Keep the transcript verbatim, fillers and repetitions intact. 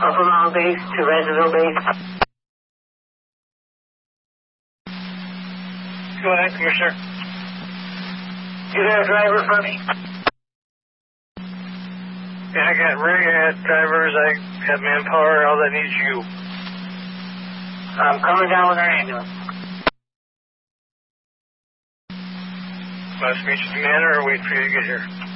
Upper Mound Base to Reservoir Base. Go ahead, Commissioner. You got a driver for me? Yeah, I got rig, I got drivers, I got manpower, all that needs you. I'm coming down with our ambulance. Must meet you, Commander, or wait for you to get here?